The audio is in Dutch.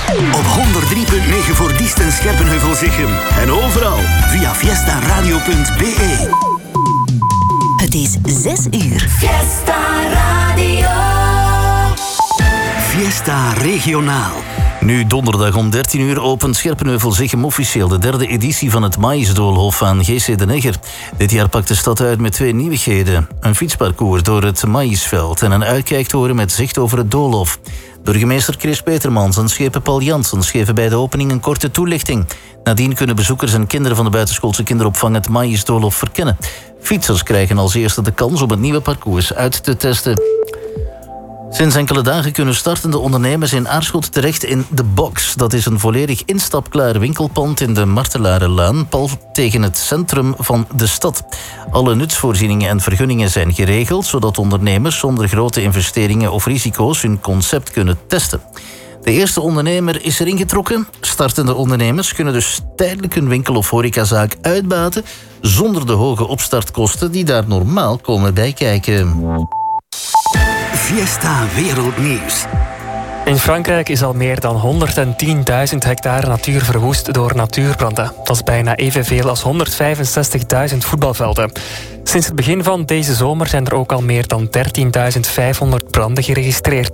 Op 103.9 voor Diest en Scherpenheuvel-Zichem. En overal via fiestaradio.be. Het is 6 uur. Fiesta Radio. Fiesta Regionaal. Nu donderdag om 13 uur opent Scherpenheuvel-Zichem officieel de 3e editie van het Maïsdoolhof aan GC de Negger. Dit jaar pakt de stad uit met 2 nieuwigheden. Een fietsparcours door het Maïsveld en een uitkijktoren met zicht over het doolhof. Burgemeester Chris Petermans en schepen Paul Janssens geven bij de opening een korte toelichting. Nadien kunnen bezoekers en kinderen van de buitenschoolse kinderopvang het Maïsdoolhof verkennen. Fietsers krijgen als eerste de kans om het nieuwe parcours uit te testen. Sinds enkele dagen kunnen startende ondernemers in Aarschot terecht in The Box. Dat is een volledig instapklaar winkelpand in de Martelarenlaan, pal tegen het centrum van de stad. Alle nutsvoorzieningen en vergunningen zijn geregeld, zodat ondernemers zonder grote investeringen of risico's hun concept kunnen testen. De eerste ondernemer is erin getrokken. Startende ondernemers kunnen dus tijdelijk hun winkel of horecazaak uitbaten zonder de hoge opstartkosten die daar normaal komen bijkijken. Fiesta Wereldnieuws. In Frankrijk is al meer dan 110.000 hectare natuur verwoest door natuurbranden. Dat is bijna evenveel als 165.000 voetbalvelden. Sinds het begin van deze zomer zijn er ook al meer dan 13.500 branden geregistreerd.